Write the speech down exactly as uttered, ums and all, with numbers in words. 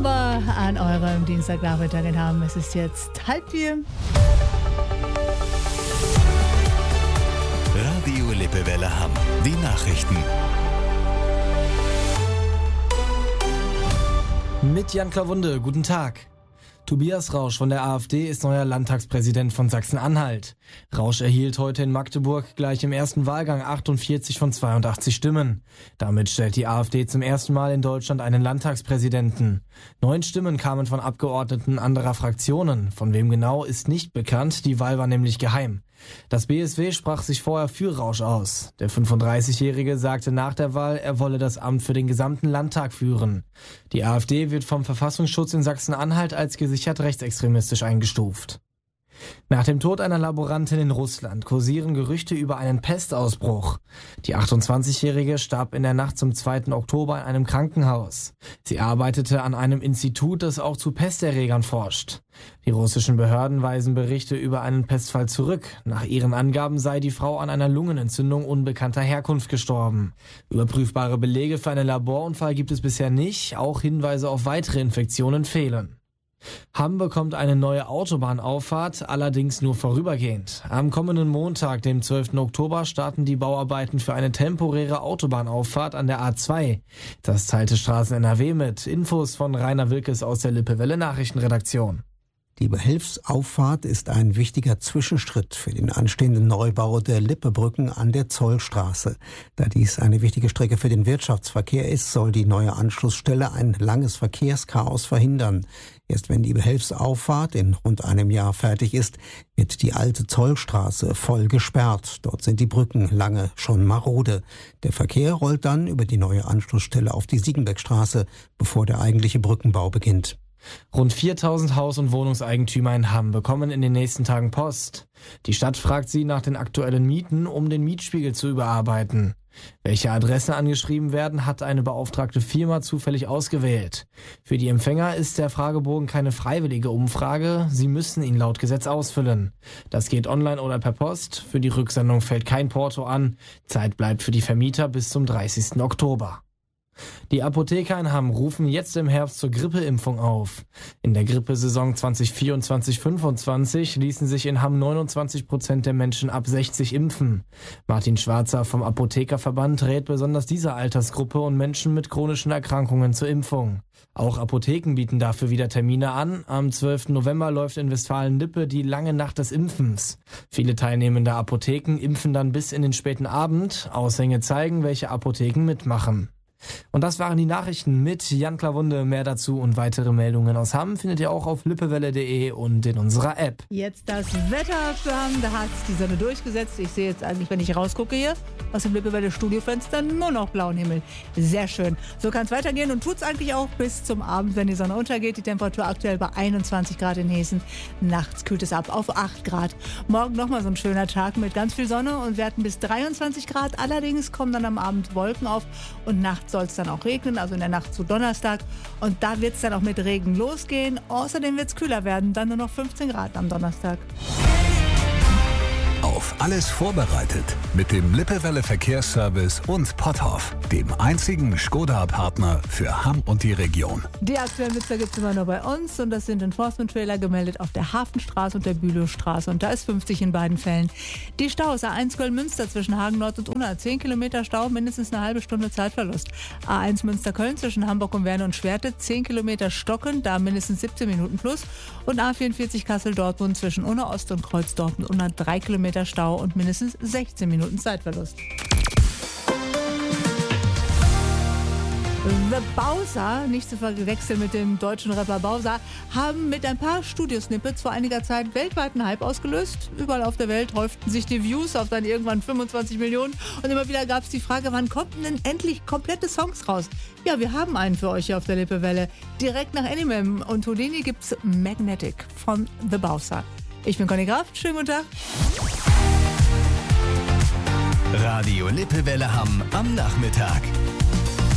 November an eurem Dienstagnachmittag in Hamm. Es ist jetzt halb vier. Radio Lippewelle Hamm. Die Nachrichten. Mit Jan Klawunde, guten Tag. Tobias Rausch von der AfD ist neuer Landtagspräsident von Sachsen-Anhalt. Rausch erhielt heute in Magdeburg gleich im ersten Wahlgang achtundvierzig von zweiundachtzig Stimmen. Damit stellt die AfD zum ersten Mal in Deutschland einen Landtagspräsidenten. Neun Stimmen kamen von Abgeordneten anderer Fraktionen. Von wem genau, ist nicht bekannt. Die Wahl war nämlich geheim. Das B S W sprach sich vorher für Rausch aus. Der fünfunddreißigjährige sagte nach der Wahl, er wolle das Amt für den gesamten Landtag führen. Die AfD wird vom Verfassungsschutz in Sachsen-Anhalt als gesichert rechtsextremistisch eingestuft. Nach dem Tod einer Laborantin in Russland kursieren Gerüchte über einen Pestausbruch. Die achtundzwanzigjährige starb in der Nacht zum zweiten Oktober in einem Krankenhaus. Sie arbeitete an einem Institut, das auch zu Pesterregern forscht. Die russischen Behörden weisen Berichte über einen Pestfall zurück. Nach ihren Angaben sei die Frau an einer Lungenentzündung unbekannter Herkunft gestorben. Überprüfbare Belege für einen Laborunfall gibt es bisher nicht. Auch Hinweise auf weitere Infektionen fehlen. Hamm bekommt eine neue Autobahnauffahrt, allerdings nur vorübergehend. Am kommenden Montag, dem zwölften Oktober, starten die Bauarbeiten für eine temporäre Autobahnauffahrt an der A zwei. Das teilte Straßen N R W mit. Infos von Rainer Wilkes aus der Lippewelle Nachrichtenredaktion. Die Behelfsauffahrt ist ein wichtiger Zwischenschritt für den anstehenden Neubau der Lippebrücken an der Zollstraße. Da dies eine wichtige Strecke für den Wirtschaftsverkehr ist, soll die neue Anschlussstelle ein langes Verkehrschaos verhindern. Erst wenn die Behelfsauffahrt in rund einem Jahr fertig ist, wird die alte Zollstraße voll gesperrt. Dort sind die Brücken lange schon marode. Der Verkehr rollt dann über die neue Anschlussstelle auf die Siegenbeckstraße, bevor der eigentliche Brückenbau beginnt. Rund viertausend Haus- und Wohnungseigentümer in Hamm bekommen in den nächsten Tagen Post. Die Stadt fragt sie nach den aktuellen Mieten, um den Mietspiegel zu überarbeiten. Welche Adressen angeschrieben werden, hat eine beauftragte Firma zufällig ausgewählt. Für die Empfänger ist der Fragebogen keine freiwillige Umfrage, sie müssen ihn laut Gesetz ausfüllen. Das geht online oder per Post, für die Rücksendung fällt kein Porto an, Zeit bleibt für die Vermieter bis zum dreißigsten Oktober. Die Apotheker in Hamm rufen jetzt im Herbst zur Grippeimpfung auf. In der Grippesaison zwanzig vierundzwanzig fünfundzwanzig ließen sich in Hamm neunundzwanzig Prozent der Menschen ab sechzig impfen. Martin Schwarzer vom Apothekerverband rät besonders dieser Altersgruppe und Menschen mit chronischen Erkrankungen zur Impfung. Auch Apotheken bieten dafür wieder Termine an. Am zwölften November läuft in Westfalen-Lippe die lange Nacht des Impfens. Viele teilnehmende Apotheken impfen dann bis in den späten Abend. Aushänge zeigen, welche Apotheken mitmachen. Und das waren die Nachrichten mit Jan Klawunde. Mehr dazu und weitere Meldungen aus Hamm findet ihr auch auf lippewelle punkt de und in unserer App. Jetzt das Wetter für Hamm. Da hat die Sonne durchgesetzt. Ich sehe jetzt eigentlich, wenn ich rausgucke hier aus dem Lippewelle Studiofenster, nur noch blauen Himmel. Sehr schön. So kann es weitergehen und tut es eigentlich auch bis zum Abend, wenn die Sonne untergeht. Die Temperatur aktuell bei einundzwanzig Grad in Hessen. Nachts kühlt es ab auf acht Grad. Morgen nochmal so ein schöner Tag mit ganz viel Sonne und wir hatten bis dreiundzwanzig Grad. Allerdings kommen dann am Abend Wolken auf und nachts soll es dann auch regnen, also in der Nacht zu Donnerstag. Und da wird es dann auch mit Regen losgehen. Außerdem wird es kühler werden, dann nur noch fünfzehn Grad am Donnerstag. Auf alles vorbereitet mit dem Lippewelle Verkehrsservice und Potthoff, dem einzigen Skoda-Partner für Hamm und die Region. Die aktuellen Blitzer gibt es immer nur bei uns und das sind Enforcement-Trailer gemeldet auf der Hafenstraße und der Bülowstraße und da ist fünfzig in beiden Fällen. Die Staus A eins Köln-Münster zwischen Hagen Nord und Unna, zehn Kilometer Stau, mindestens eine halbe Stunde Zeitverlust. A eins Münster-Köln zwischen Hamburg und Werne und Schwerte, zehn Kilometer Stocken, da mindestens siebzehn Minuten plus und A vierundvierzig Kassel-Dortmund zwischen Unna Ost und Kreuz Dortmund Unna, drei Kilometer Stau und mindestens sechzehn Minuten Zeitverlust. The Bowser, nicht zu verwechseln mit dem deutschen Rapper Bowser, haben mit ein paar Studiosnippets vor einiger Zeit weltweiten Hype ausgelöst. Überall auf der Welt häuften sich die Views auf dann irgendwann fünfundzwanzig Millionen und immer wieder gab es die Frage, wann kommen denn endlich komplette Songs raus? Ja, wir haben einen für euch hier auf der Lippewelle. Direkt nach Eminem und Houdini gibt's Magnetic von The Bowser. Ich bin Conny Graf, schönen guten Tag. Radio Lippewelle Hamm am Nachmittag.